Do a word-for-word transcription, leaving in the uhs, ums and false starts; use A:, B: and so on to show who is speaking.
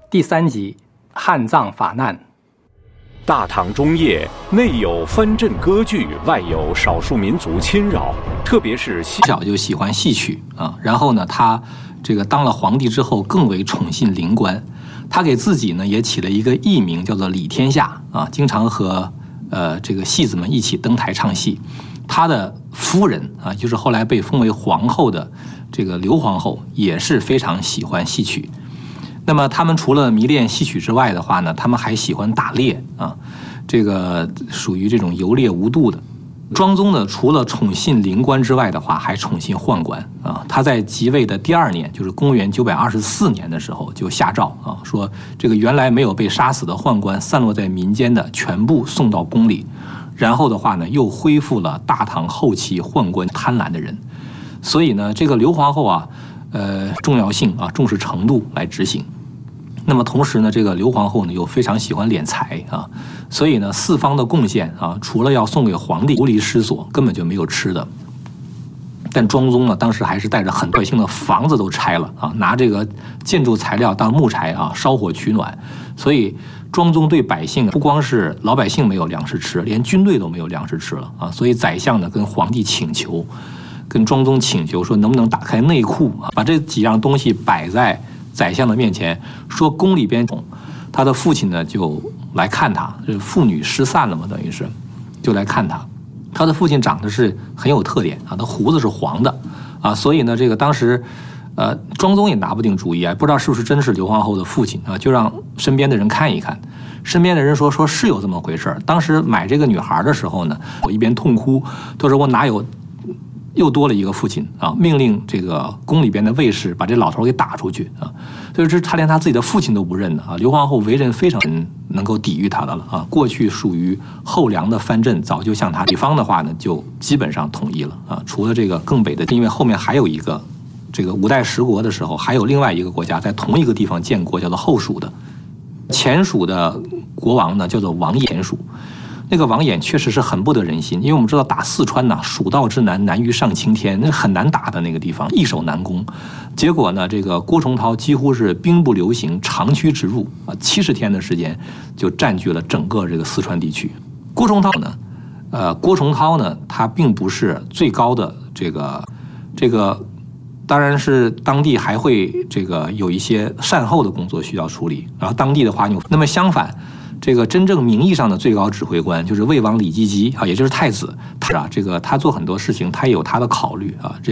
A: 第三集汉藏法难。
B: 大唐中叶，内有藩镇割据，外有少数民族侵扰，特别是
A: 从小就喜欢戏曲啊。然后呢，他这个当了皇帝之后，更为宠信灵官。他给自己呢也起了一个艺名，叫做李天下啊，经常和呃这个戏子们一起登台唱戏。他的夫人啊，就是后来被封为皇后的这个刘皇后，也是非常喜欢戏曲。那么他们除了迷恋戏曲之外的话呢，他们还喜欢打猎啊，这个属于这种游猎无度的。庄宗呢，除了宠信灵官之外的话，还宠信宦官啊。他在即位的第二年，就是公元九百二十四年的时候，就下诏啊，说这个原来没有被杀死的宦官散落在民间的，全部送到宫里。然后的话呢，又恢复了大唐后期宦官贪婪的人。所以呢，这个刘皇后啊，呃，重要性啊，重视程度来执行。那么同时呢，这个刘皇后呢又非常喜欢敛财啊，所以呢四方的贡献啊，除了要送给皇帝，无离失所，根本就没有吃的。但庄宗呢，当时还是带着很多百姓的房子都拆了啊，拿这个建筑材料当木柴啊，烧火取暖。所以庄宗对百姓不光是老百姓没有粮食吃，连军队都没有粮食吃了啊。所以宰相呢跟皇帝请求，跟庄宗请求说，能不能打开内库啊，把这几样东西摆在宰相的面前，说宫里边，他的父亲呢就来看他，这父女失散了嘛，等于是就来看他。他的父亲长得是很有特点啊，他胡子是黄的啊，所以呢，这个当时呃庄宗也拿不定主意啊，不知道是不是真是刘皇后的父亲啊，就让身边的人看一看。身边的人说说是有这么回事。当时买这个女孩的时候呢，我一边痛哭，他说我哪有。又多了一个父亲啊！命令这个宫里边的卫士把这老头给打出去啊！所以这他连他自己的父亲都不认的啊！刘皇后为人非常能够抵御他的了啊！过去属于后梁的藩镇早就向他，北方的话呢就基本上统一了啊！除了这个更北的，因为后面还有一个这个五代十国的时候，还有另外一个国家在同一个地方建国，叫做后蜀的。前蜀的国王呢叫做王衍蜀。那个王衍确实是很不得人心，因为我们知道打四川呐，蜀道之难，难于上青天，那很难打的那个地方，易守难攻。结果呢，这个郭崇韬几乎是兵不留行，长驱直入啊，七十天的时间就占据了整个这个四川地区。郭崇韬呢，呃，郭崇韬呢，他并不是最高的这个这个，当然是当地还会这个有一些善后的工作需要处理，然后当地的话，那么相反。这个真正名义上的最高指挥官就是魏王李继基啊，也就是太子，他啊，这个他做很多事情，他也有他的考虑啊。这